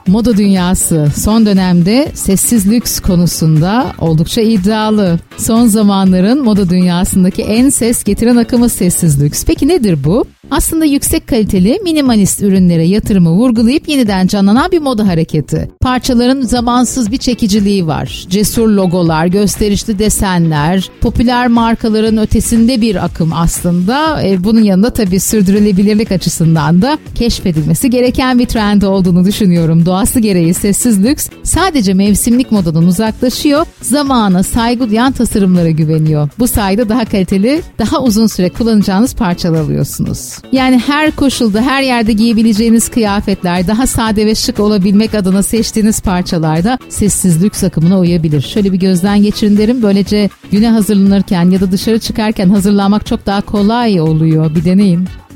Moda dünyası son dönemde sessiz lüks konusunda oldukça iddialı. Son zamanların moda dünyasındaki en ses getiren akımı sessiz lüks. Peki nedir bu? Aslında yüksek kaliteli minimalist ürünlere yatırımı vurgulayıp yeniden canlanan bir moda hareketi. Parçaların zamansız bir çekiciliği var. Cesur logolar, gösterişli desenler, popüler markaların ötesinde bir akım aslında. Bunun yanında tabii sürdürülebilirlik açısından da keşfedilmesi gereken bir trend olduğunu düşünüyorum. Doğası gereği sessiz lüks sadece mevsimlik modadan uzaklaşıyor, zamana saygı duyan tasarımlara güveniyor. Bu sayede daha kaliteli, daha uzun süre kullanacağınız parçalar alıyorsunuz. Yani her koşulda, her yerde giyebileceğiniz kıyafetler, daha sade ve şık olabilmek adına seçtiğiniz parçalarda sessiz lüks akımına uyabilir. Şöyle bir gözden geçirin derim. Böylece güne hazırlanırken ya da dışarı çıkarken hazırlanmak çok daha kolay oluyor. Bir deneyin.